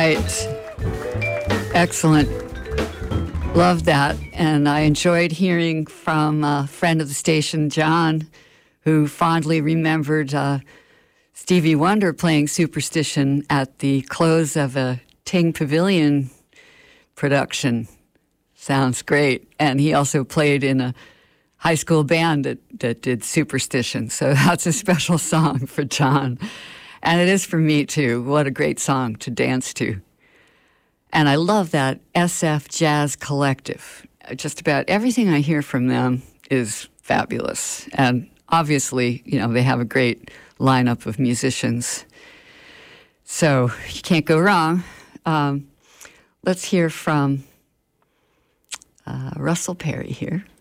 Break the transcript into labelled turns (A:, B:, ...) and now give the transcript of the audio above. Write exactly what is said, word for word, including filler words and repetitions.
A: right. Excellent. Love that. And I enjoyed hearing from a friend of the station, John, who fondly remembered uh, Stevie Wonder playing Superstition at the close of a Ting Pavilion production. Sounds great. And he also played in a high school band that, that did Superstition. So that's a special song for John. And it is for me, too. What a great song to dance to. And I love that S F Jazz Collective. Just about everything I hear from them is fabulous. And obviously, you know, they have a great lineup of musicians. So you can't go wrong. Um, let's hear from uh, Russell Perry here.